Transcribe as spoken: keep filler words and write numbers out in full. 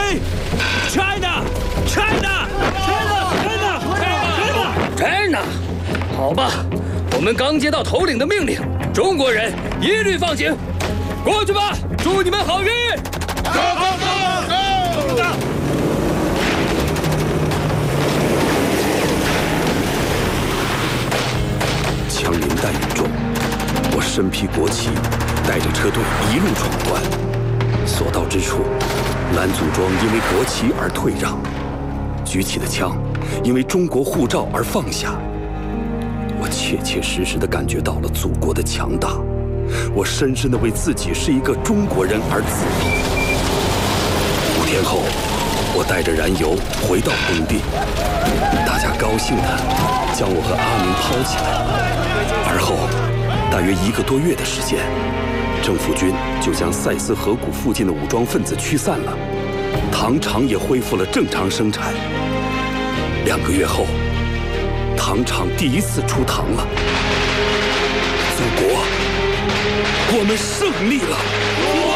Germany, China, China, China, China, China, China。好吧，我们刚接到头领的命令，中国人一律放行。过去吧，祝你们好运！ 走走走走！ 枪林弹雨中，我身披国旗，带着车队一路闯关。所到之处，蓝祖庄因为国旗而退让，举起的枪因为中国护照而放下。我切切实实地感觉到了祖国的强大，我深深地为自己是一个中国人而自豪。五天后，我带着燃油回到工地，大家高兴地将我和阿明抛起来。而后，大约一个多月的时间，政府军就将塞斯河谷附近的武装分子驱散了，糖厂也恢复了正常生产。两个月后，糖厂第一次出糖了。祖国，我们胜利了！